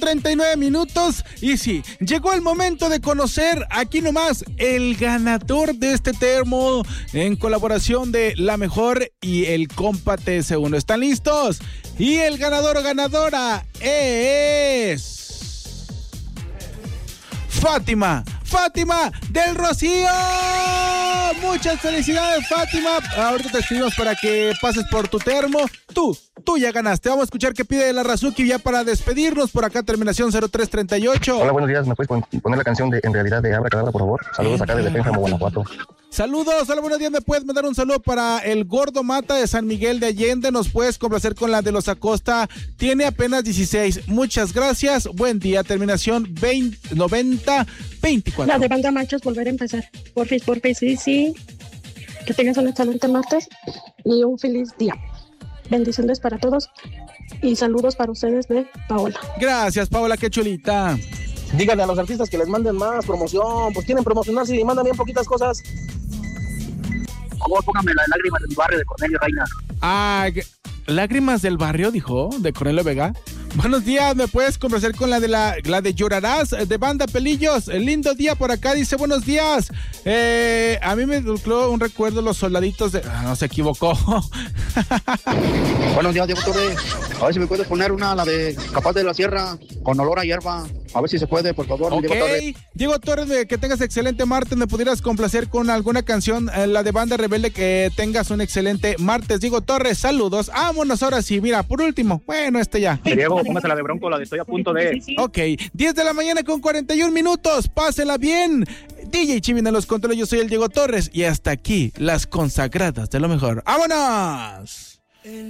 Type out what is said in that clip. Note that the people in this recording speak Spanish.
39 minutos. Y sí, llegó el momento de conocer aquí nomás el ganador de este termo en colaboración de La Mejor y el Compa TS1. ¿Están listos? Y el ganador o ganadora es Fátima del Rocío. Muchas felicidades, Fátima. Ahorita te escribimos para que pases por tu termo. Tú ya ganaste. Vamos a escuchar qué pide la Razuki ya para despedirnos. Por acá, terminación 0338. Hola, buenos días. ¿Me puedes poner la canción de En Realidad de Abracadabra, por favor? Saludos acá desde Pénjamo, Guanajuato. Saludos, hola, buenos días. ¿Me puedes mandar un saludo para el Gordo Mata de San Miguel de Allende? Nos puedes complacer con la de los Acosta. Tiene apenas 16. Muchas gracias. Buen día. Terminación 9024. La de Banda Machos, volver a empezar. Porfis, sí. Que tengas un excelente martes y un feliz día. Bendiciones para todos y saludos para ustedes de Paola. Gracias, Paola, qué chulita. Díganle a los artistas que les manden más promoción, pues quieren promocionarse y mandan bien poquitas cosas. Por favor, pónganme la de Lágrimas del Barrio de Cornelio Reina. Lágrimas del Barrio, dijo, de Cornelio Vega. Buenos días, ¿me puedes complacer con la de Llorarás de Banda Pelillos? El lindo día por acá, dice buenos días. A mí me dio un recuerdo los soldaditos de... no, se equivocó. Buenos días, Diego Torres. A ver si me puedes poner la de Capaz de la Sierra con olor a hierba. A ver si se puede, por favor, Ok, Diego Torres. Diego Torres, que tengas excelente martes. ¿Me pudieras complacer con alguna canción, la de Banda Rebelde? Que tengas un excelente martes. Diego Torres, saludos. Vámonos ahora sí, mira, por último. Bueno, ya. Diego, póngase la de Bronco, la de Estoy a punto de... Ok, 10 de la mañana con 41 minutos. Pásela bien. DJ Chivin en los controles, yo soy el Diego Torres. Y hasta aquí, las consagradas de lo mejor. ¡Vámonos!